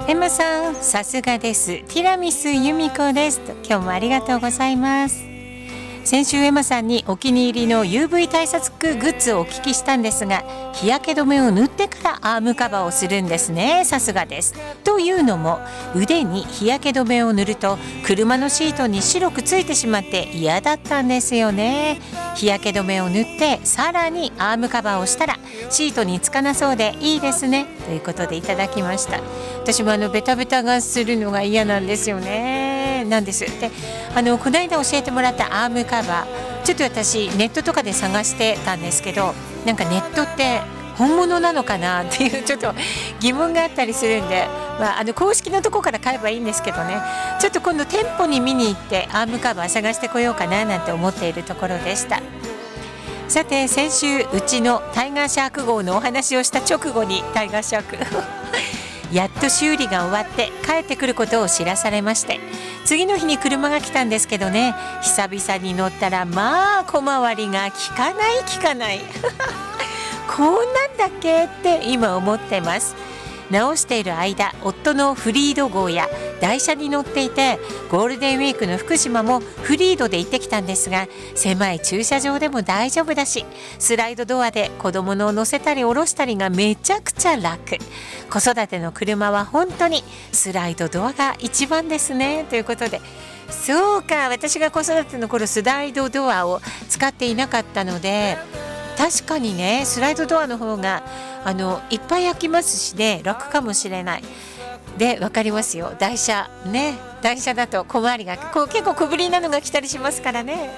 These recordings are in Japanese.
エマさん、さすがです。ティラミス由美子ですと、今日もありがとうございます。先週エマさんにお気に入りの UV 対策グッズをお聞きしたんですが、日焼け止めを塗ってからアームカバーをするんですね。さすがです。というのも、腕に日焼け止めを塗ると車のシートに白くついてしまって嫌だったんですよね。日焼け止めを塗ってさらにアームカバーをしたらシートにつかなそうでいいですねということでいただきました。私もベタベタがするのが嫌なんですよね。なんです。で、この間教えてもらったアームカバー、ちょっと私ネットとかで探してたんですけど、なんかネットって本物なのかなっていうちょっと疑問があったりするんで、公式のとこから買えばいいんですけどね、ちょっと今度店舗に見に行ってアームカバー探してこようかななんて思っているところでした。さて、先週うちのタイガーシャーク号のお話をした直後にタイガーシャークやっと修理が終わって帰ってくることを知らされまして、次の日に車が来たんですけどね、久々に乗ったらまあ小回りが利かないこんなんだっけって今思ってます。直している間、夫のフリード号や台車に乗っていて、ゴールデンウィークの福島もフリードで行ってきたんですが、狭い駐車場でも大丈夫だし、スライドドアで子供の乗せたり下ろしたりがめちゃくちゃ楽。子育ての車は本当にスライドドアが一番ですねということで、そうか、私が子育ての頃スライドドアを使っていなかったので、確かにね、スライドドアの方がいっぱい開きますしね、楽かもしれない。で、分かりますよ、台車ね、台車だと小回りが結構小ぶりなのが来たりしますからね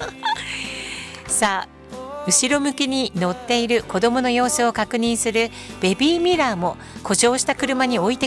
さあ、後ろ向きに乗っている子供の様子を確認するベビーミラーも故障した車に置いて